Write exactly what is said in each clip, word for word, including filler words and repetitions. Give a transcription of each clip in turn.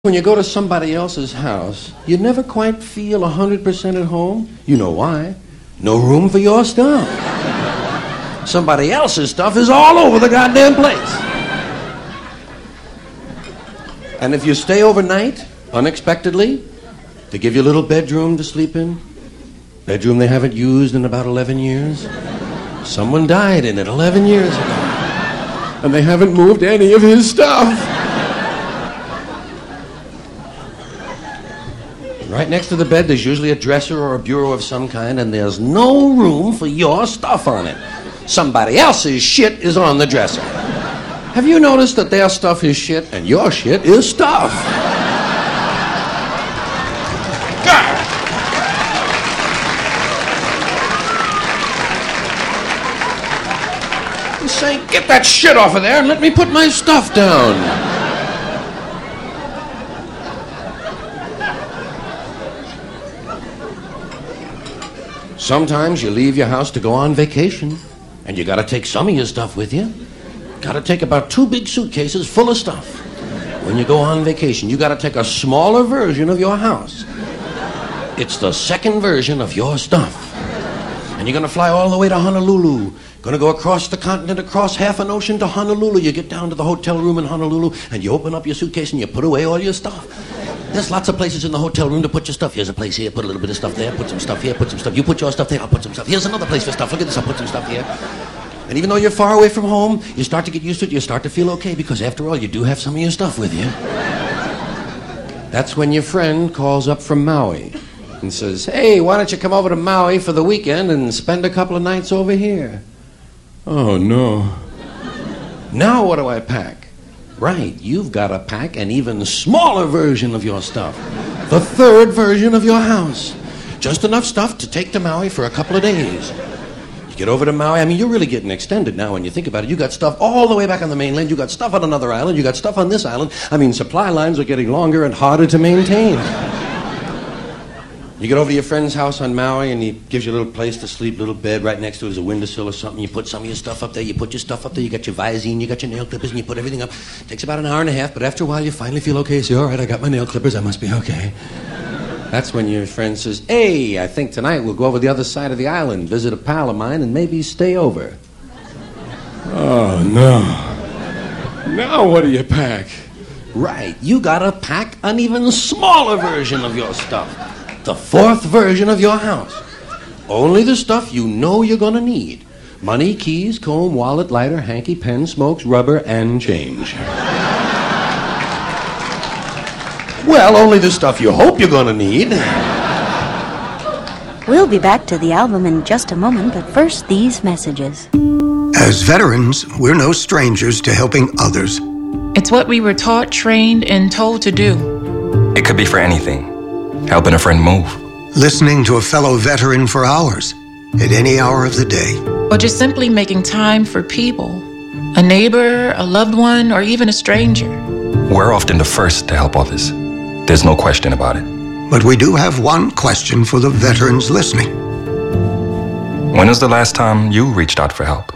When you go to somebody else's house, you never quite feel one hundred percent at home. You know why? No room for your stuff. Somebody else's stuff is all over the goddamn place. And if you stay overnight, unexpectedly, they give you a little bedroom to sleep in. Bedroom they haven't used in about eleven years. Someone died in it eleven years ago. And they haven't moved any of his stuff. Right next to the bed, there's usually a dresser or a bureau of some kind, and there's no room for your stuff on it. Somebody else's shit is on the dresser. Have you noticed that their stuff is shit and your shit is stuff? God. I'm saying, get that shit off of there and let me put my stuff down. Sometimes you leave your house to go on vacation, and you gotta take some of your stuff with you. Gotta take about two big suitcases full of stuff. When you go on vacation, you gotta take a smaller version of your house. It's the second version of your stuff. And you're gonna fly all the way to Honolulu. Gonna go across the continent, across half an ocean to Honolulu. You get down to the hotel room in Honolulu, and you open up your suitcase and you put away all your stuff. There's lots of places in the hotel room to put your stuff. Here's a place here, put a little bit of stuff there, put some stuff here, put some stuff. You put your stuff there, I'll put some stuff. Here's another place for stuff. Look at this, I'll put some stuff here. And even though you're far away from home, you start to get used to it, you start to feel okay, because after all, you do have some of your stuff with you. That's when your friend calls up from Maui and says, hey, why don't you come over to Maui for the weekend and spend a couple of nights over here? Oh, no. Now what do I pack? Right, you've got to pack an even smaller version of your stuff. The third version of your house. Just enough stuff to take to Maui for a couple of days. You get over to Maui, I mean, you're really getting extended now when you think about it. You got stuff all the way back on the mainland. You got stuff on another island. You got stuff on this island. I mean, supply lines are getting longer and harder to maintain. You get over to your friend's house on Maui, and he gives you a little place to sleep, little bed. Right next to it is a windowsill or something. You put some of your stuff up there. You put your stuff up there. You got your Visine, you got your nail clippers, and you put everything up. It takes about an hour and a half, but after a while, you finally feel okay. You say, all right, I got my nail clippers. I must be okay. That's when your friend says, hey, I think tonight we'll go over the other side of the island, visit a pal of mine, and maybe stay over. Oh, no. Now what do you pack? Right, you got to pack an even smaller version of your stuff. The fourth version of your house. Only the stuff you know you're going to need. Money, keys, comb, wallet, lighter, hanky, pen, smokes, rubber, and change. Well, only the stuff you hope you're going to need. We'll be back to the album in just a moment, but first, these messages. As veterans, we're no strangers to helping others. It's what we were taught, trained, and told to do. It could be for anything. Helping a friend move. Listening to a fellow veteran for hours, at any hour of the day. Or just simply making time for people. A neighbor, a loved one, or even a stranger. We're often the first to help others. There's no question about it. But we do have one question for the veterans listening. When was the last time you reached out for help?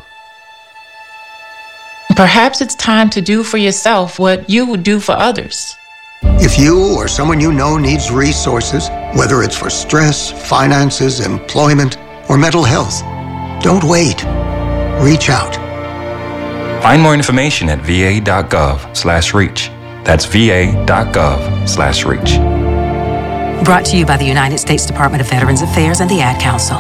Perhaps it's time to do for yourself what you would do for others. If you or someone you know needs resources, whether it's for stress, finances, employment, or mental health, don't wait. Reach out. Find more information at va.gov slash reach. That's va.gov slash reach. Brought to you by the United States Department of Veterans Affairs and the Ad Council.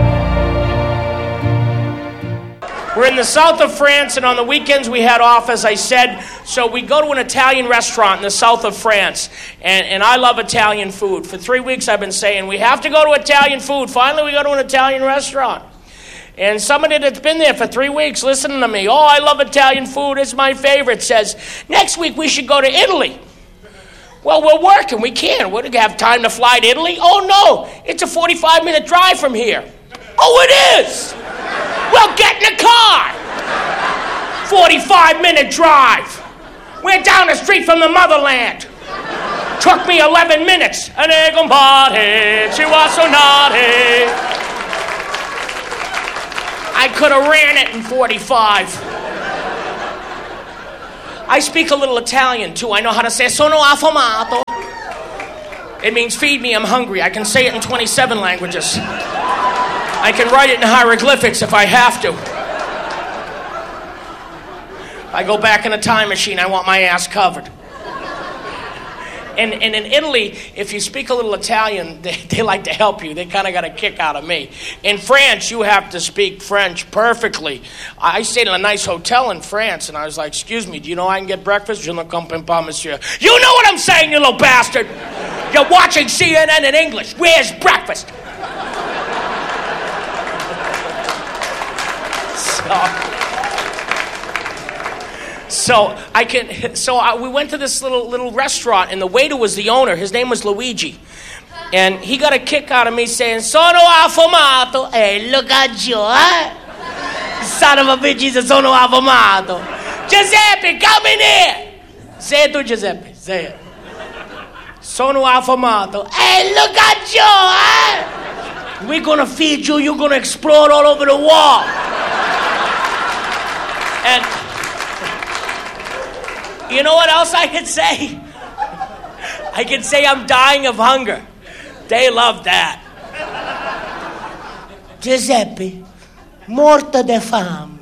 We're in the south of France, and on the weekends we had off, as I said, so we go to an Italian restaurant in the south of France, and, and I love Italian food. For three weeks I've been saying, we have to go to Italian food. Finally we go to an Italian restaurant. And somebody that's been there for three weeks listening to me, oh, I love Italian food, it's my favorite, says, next week we should go to Italy. Well, we're working, we can't. We don't have time to fly to Italy. Oh, no, it's a forty-five minute drive from here. Oh, it is! Well, get in the car! forty-five minute drive. We're down the street from the motherland. Took me eleven minutes. And they compare, she was so naughty. I could have ran it in forty-five. I speak a little Italian, too. I know how to say, sono affamato. It means feed me, I'm hungry. I can say it in twenty-seven languages. I can write it in hieroglyphics if I have to. If I go back in a time machine, I want my ass covered. And, and in Italy, if you speak a little Italian, they, they like to help you. They kind of got a kick out of me. In France, you have to speak French perfectly. I stayed in a nice hotel in France, and I was like, excuse me, do you know I can get breakfast? Je ne comprends pas, monsieur. You know what I'm saying, you little bastard? You're watching C N N in English. Where's breakfast? So... So I can. So I, we went to this little little restaurant, and the waiter was the owner. His name was Luigi, and he got a kick out of me saying, "Sono affumato." Hey, look at you, huh? Son of a bitch, he said, "Sono affumato." Giuseppe, come in here. Say it to Giuseppe. Say it. Sono affumato. Hey, look at you, huh? We're gonna feed you. You're gonna explode all over the wall. And. You know what else I could say? I could say I'm dying of hunger. They love that. Giuseppe, morto de fame.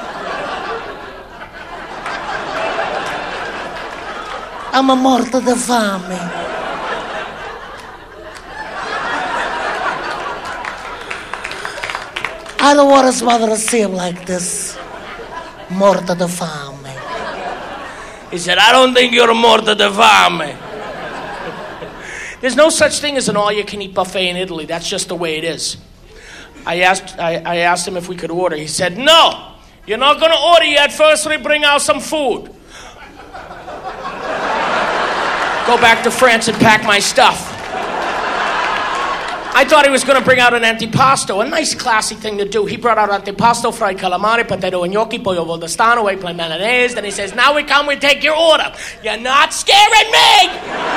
I'm a morto de fame. I don't want his mother to see him like this. Morto de fame. He said, I don't think you're a morto de fame. There's no such thing as an all-you-can-eat buffet in Italy. That's just the way it is. I asked, I, I asked him if we could order. He said, no, you're not going to order yet. First, we bring out some food. Go back to France and pack my stuff. I thought he was going to bring out an antipasto, a nice classy thing to do. He brought out antipasto, fried calamari, potato and gnocchi, pollo valdostano, eggplant mayonnaise. Then he says, now we come, we take your order. You're not scaring me!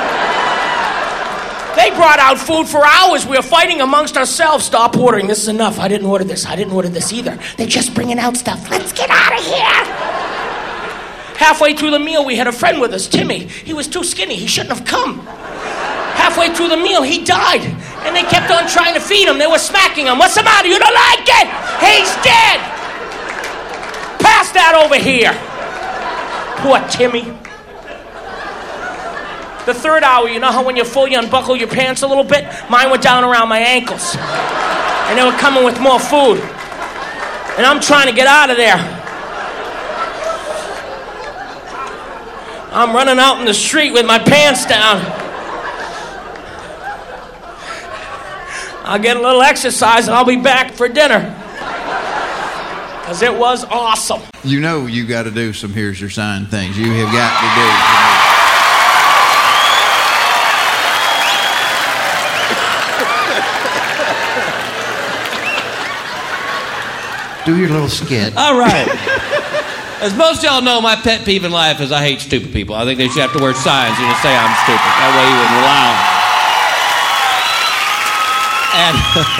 They brought out food for hours. We were fighting amongst ourselves. Stop ordering. This is enough. I didn't order this. I didn't order this either. They're just bringing out stuff. Let's get out of here. Halfway through the meal, we had a friend with us, Timmy. He was too skinny. He shouldn't have come. Halfway through the meal, he died. And they kept on trying to feed him. They were smacking him. What's the matter? You don't like it? He's dead. Pass that over here. Poor Timmy. The third hour, you know how when you're full, you unbuckle your pants a little bit? Mine were down around my ankles. And they were coming with more food. And I'm trying to get out of there. I'm running out in the street with my pants down. I'll get a little exercise and I'll be back for dinner. Because it was awesome. You know you got to do some here's your sign things. You have got to do. Do your little skit. All right. As most of y'all know, my pet peeve in life is I hate stupid people. I think they should have to wear signs and just say I'm stupid. That way you wouldn't rely on them. And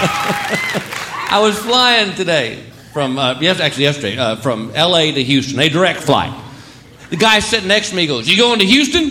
I was flying today from, uh, yes, actually yesterday, uh, from L A to Houston, a direct flight. The guy sitting next to me goes, you going to Houston?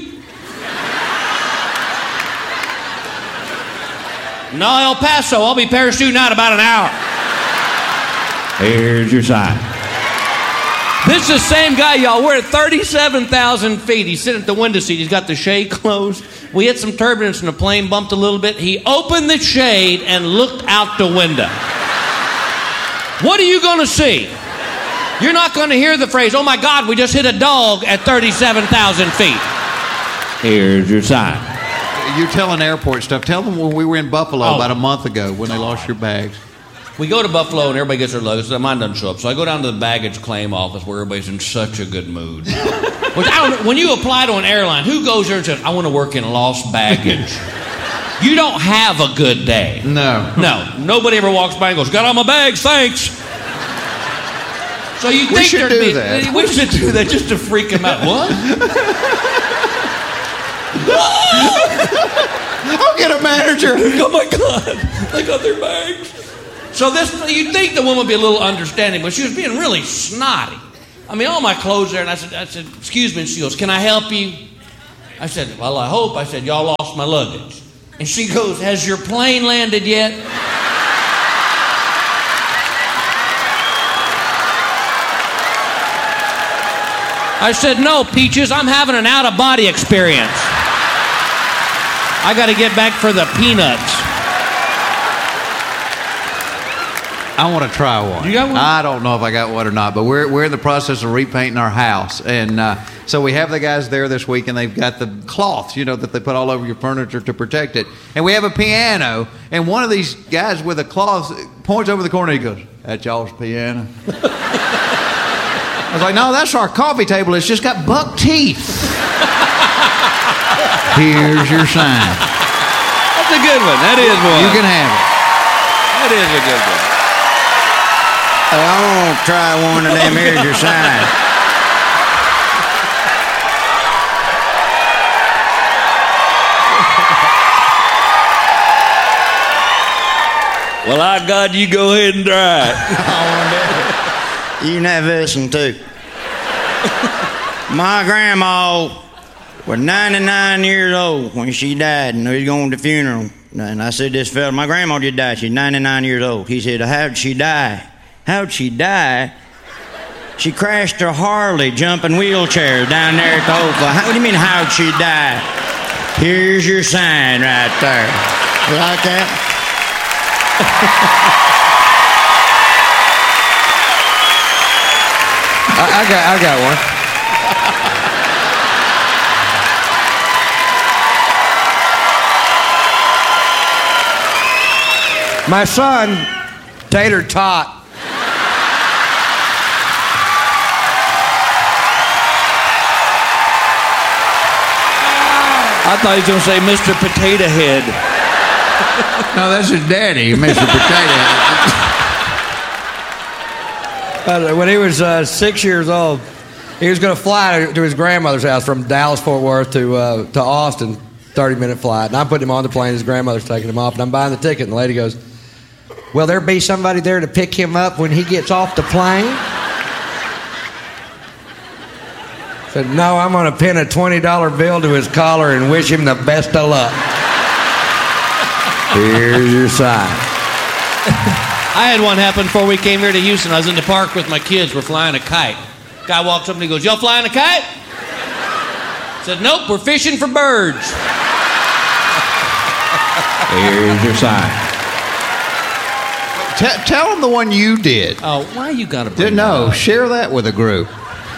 No, El Paso. I'll be parachuting out about an hour. Here's your sign. This is the same guy, y'all. We're at thirty-seven thousand feet. He's sitting at the window seat. He's got the shade closed. We had some turbulence and the plane bumped a little bit. He opened the shade and looked out the window. What are you going to see? You're not going to hear the phrase, oh my God, we just hit a dog at thirty-seven thousand feet. Here's your sign. You're telling airport stuff. Tell them when we were in Buffalo oh. about a month ago when they lost your bags. We go to Buffalo and everybody gets their luggage. So mine doesn't show up. So I go down to the baggage claim office where everybody's in such a good mood. Which I don't, when you apply to an airline, who goes there and says, I want to work in lost baggage? You don't have a good day. No. No. Nobody ever walks by and goes, got all my bags, thanks. So you think we should there'd do be, that. We should do that just to freak them out. What? I'll get a manager. Oh my God. They got their bags. So this, you'd think the woman would be a little understanding, but she was being really snotty. I mean, all my clothes there. And I said, I said, excuse me. And she goes, can I help you? I said, well, I hope. I said, y'all lost my luggage. And she goes, has your plane landed yet? I said, no, Peaches, I'm having an out-of-body experience. I got to get back for the peanuts. I want to try one. You got one? I don't know if I got one or not, but we're we're in the process of repainting our house, and uh, so we have the guys there this week, and they've got the cloths, you know, that they put all over your furniture to protect it, and we have a piano, and one of these guys with a cloth points over the corner, he goes, "That's y'all's piano." I was like, "No, that's our coffee table. It's just got buck teeth." Here's your sign. That's a good one. That is one. You can have it. That is a good one. Hey, I want to try one of them. Here's your sign. Well, I God, you go ahead and try it. You can have this one too. My grandma was ninety-nine years old when she died, and we was going to the funeral. And I said, this fella, my grandma just died. She's ninety-nine years old. He said, how'd she die? How'd she die? She crashed her Harley jumping wheelchair down there at the Oakland. What do you mean, how'd she die? Here's your sign right there. You like that? I, I got I got one. My son, Tater Tot. I thought he was going to say Mister Potato Head. No, that's his daddy, Mister Potato Head. Uh, when he was uh, six years old, he was going to fly to his grandmother's house from Dallas, Fort Worth to uh, to Austin, thirty-minute flight. And I put him on the plane. His grandmother's taking him off, and I'm buying the ticket. And the lady goes, "Will there be somebody there to pick him up when he gets off the plane?" I said, "No, I'm going to pin a twenty dollar bill to his collar and wish him the best of luck. Here's your sign." I had one happen before we came here to Houston. I was in the park with my kids. We're flying a kite. Guy walks up and he goes, "Y'all flying a kite?" I said, "Nope, we're fishing for birds." Here's your sign. T- tell them the one you did. Oh, why you got to bring Didn't know. that up? Share that with a group.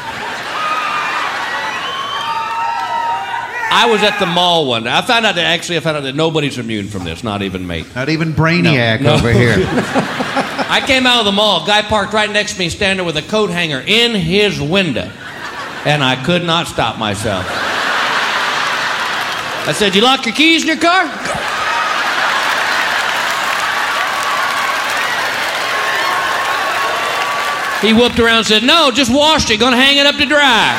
I was at the mall one day. I found out that actually I found out that nobody's immune from this, not even me. Not even Brainiac No, no. over here. I came out of the mall. Guy parked right next to me, standing with a coat hanger in his window. And I could not stop myself. I said, "You lock your keys in your car?" He whooped around and said, "No, just washed it. Gonna hang it up to dry."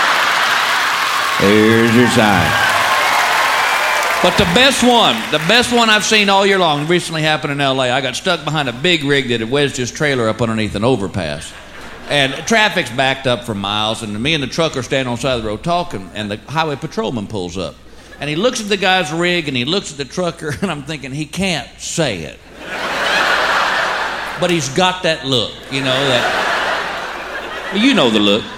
Here's your sign. But the best one, the best one I've seen all year long, recently happened in L A. I got stuck behind a big rig that had wedged his trailer up underneath an overpass. And traffic's backed up for miles, and me and the truck are standing on the side of the road talking, and the highway patrolman pulls up. And he looks at the guy's rig, and he looks at the trucker, and I'm thinking, he can't say it. But he's got that look, you know, that... You know the look.